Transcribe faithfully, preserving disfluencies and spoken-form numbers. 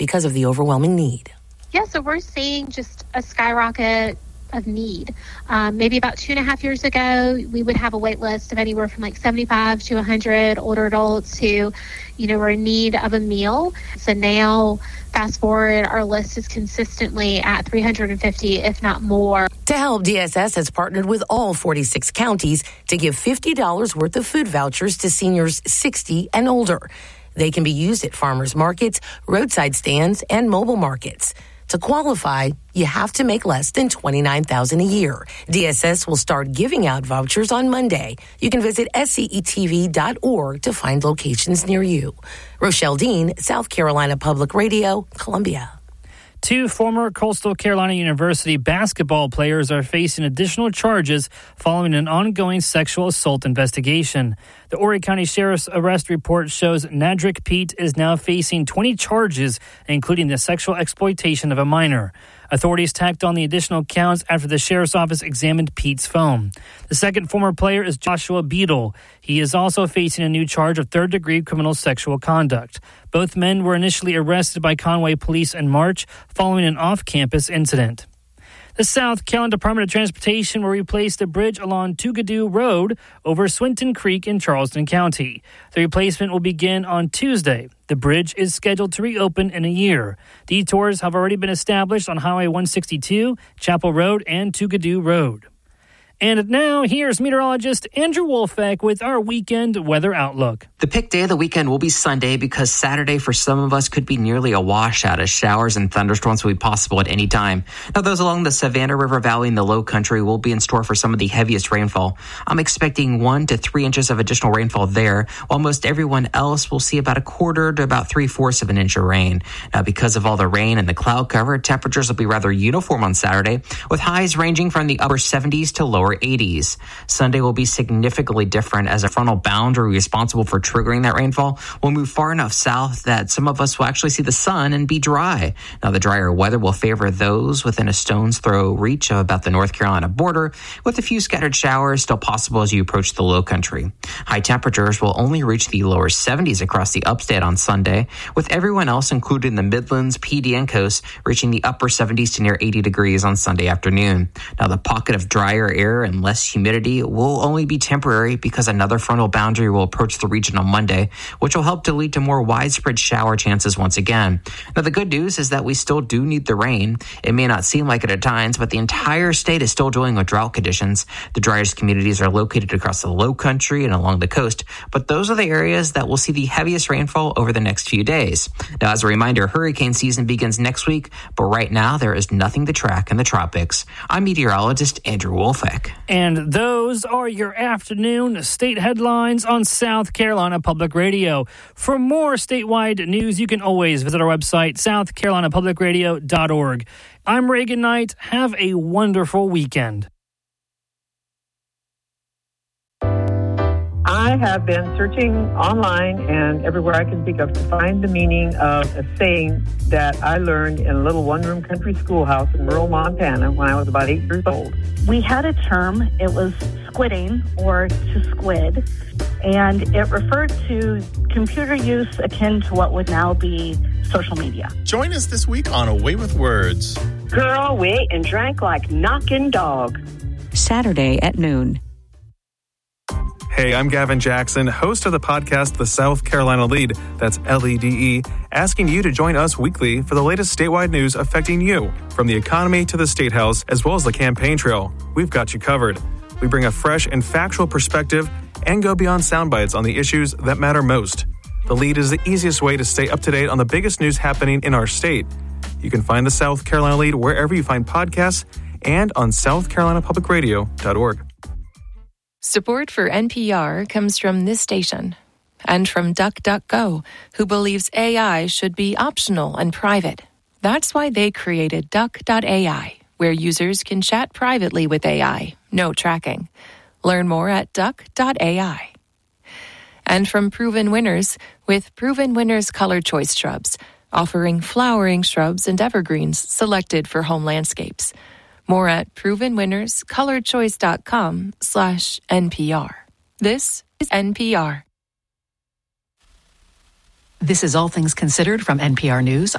because of the overwhelming need. Yeah, so we're seeing just a skyrocket of need. Um, maybe about two and a half years ago, we would have a wait list of anywhere from like seventy-five to one hundred older adults who, you know, were in need of a meal. So now, fast forward, our list is consistently at three hundred fifty, if not more. To help, D S S has partnered with all forty-six counties to give fifty dollars worth of food vouchers to seniors sixty and older. They can be used at farmers markets, roadside stands, and mobile markets. To qualify, you have to make less than twenty-nine thousand dollars a year. D S S will start giving out vouchers on Monday. You can visit S C E T V dot org to find locations near you. Rochelle Dean, South Carolina Public Radio, Columbia. Two former Coastal Carolina University basketball players are facing additional charges following an ongoing sexual assault investigation. The Horry County Sheriff's arrest report shows Nadrick Pete is now facing twenty charges, including the sexual exploitation of a minor. Authorities tacked on the additional counts after the sheriff's office examined Pete's phone. The second former player is Joshua Beadle. He is also facing a new charge of third-degree criminal sexual conduct. Both men were initially arrested by Conway police in March following an off-campus incident. The South Carolina Department of Transportation will replace the bridge along Tugadoo Road over Swinton Creek in Charleston County. The replacement will begin on Tuesday. The bridge is scheduled to reopen in a year. Detours have already been established on Highway one sixty-two, Chapel Road, and Tugadoo Road. And now, here's meteorologist Andrew Wolfeck with our weekend weather outlook. The pick day of the weekend will be Sunday because Saturday for some of us could be nearly a washout as showers and thunderstorms will be possible at any time. Now, those along the Savannah River Valley and the Low Country will be in store for some of the heaviest rainfall. I'm expecting one to three inches of additional rainfall there, while most everyone else will see about a quarter to about three-fourths of an inch of rain. Now, because of all the rain and the cloud cover, temperatures will be rather uniform on Saturday, with highs ranging from the upper seventies to lower eighties. Sunday will be significantly different as a frontal boundary responsible for triggering that rainfall will move far enough south that some of us will actually see the sun and be dry. Now, the drier weather will favor those within a stone's throw reach of about the North Carolina border, with a few scattered showers still possible as you approach the Low Country. High temperatures will only reach the lower seventies across the upstate on Sunday, with everyone else, including the Midlands, P D, and coast, reaching the upper seventies to near eighty degrees on Sunday afternoon. Now, the pocket of drier air and less humidity will only be temporary because another frontal boundary will approach the region on Monday, which will help to lead to more widespread shower chances once again. Now, the good news is that we still do need the rain. It may not seem like it at times, but the entire state is still dealing with drought conditions. The driest communities are located across the Low Country and along the coast, but those are the areas that will see the heaviest rainfall over the next few days. Now, as a reminder, hurricane season begins next week, but right now there is nothing to track in the tropics. I'm meteorologist Andrew Wolfeck. And those are your afternoon state headlines on South Carolina Public Radio. For more statewide news, you can always visit our website, south carolina public radio dot org. I'm Reagan Knight. Have a wonderful weekend. I have been searching online and everywhere I can think of to find the meaning of a saying that I learned in a little one-room country schoolhouse in rural Montana when I was about eight years old. We had a term, it was squidding or to squid, and it referred to computer use akin to what would now be social media. Join us this week on Away with Words. Girl, we ate and drank like knocking dog. Saturday at noon. Hey, I'm Gavin Jackson, host of the podcast The South Carolina Lead, that's L E D E, asking you to join us weekly for the latest statewide news affecting you, from the economy to the State House, as well as the campaign trail. We've got you covered. We bring a fresh and factual perspective and go beyond sound bites on the issues that matter most. The Lead is the easiest way to stay up to date on the biggest news happening in our state. You can find the South Carolina Lead wherever you find podcasts and on south carolina public radio dot org. Support for N P R comes from this station and from DuckDuckGo, who believes A I should be optional and private. That's why they created Duck dot A I, where users can chat privately with A I, no tracking. Learn more at duck dot A I. And from Proven Winners, with Proven Winners Color Choice Shrubs, offering flowering shrubs and evergreens selected for home landscapes. More at proven winners color choice dot com slash N P R. This is N P R. This is All Things Considered from N P R News.